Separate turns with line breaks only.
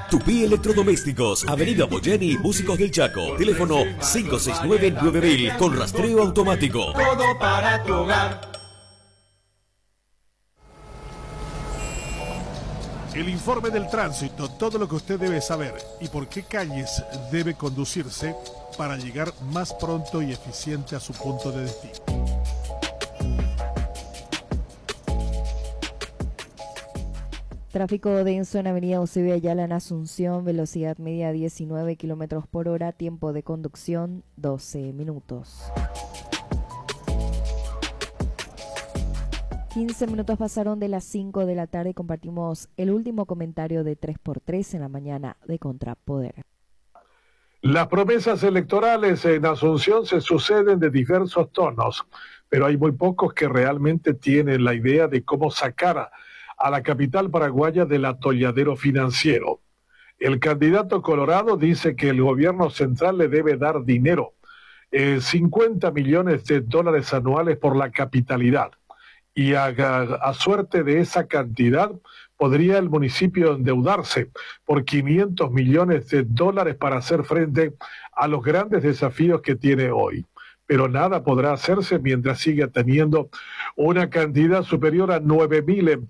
Tupí Electrodomésticos, Avenida Boyani, Músicos del Chaco. Teléfono 569-9000 con rastreo automático.
Todo para tu hogar.
El informe del tránsito, todo lo que usted debe saber y por qué calles debe conducirse para llegar más pronto y eficiente a su punto de destino.
Tráfico denso en Avenida Eusebio Ayala en Asunción, velocidad media 19 kilómetros por hora, tiempo de conducción 12 minutos. 15 minutos pasaron de las 5 de la tarde y compartimos el último comentario de 3x3 en la mañana de Contrapoder.
Las promesas electorales en Asunción se suceden de diversos tonos, pero hay muy pocos que realmente tienen la idea de cómo sacar a la capital paraguaya del atolladero financiero. El candidato colorado dice que el gobierno central le debe dar dinero, 50 millones de dólares anuales por la capitalidad. Y a suerte de esa cantidad podría el municipio endeudarse por 500 millones de dólares para hacer frente a los grandes desafíos que tiene hoy. Pero nada podrá hacerse mientras siga teniendo una cantidad superior a 9.000 empleados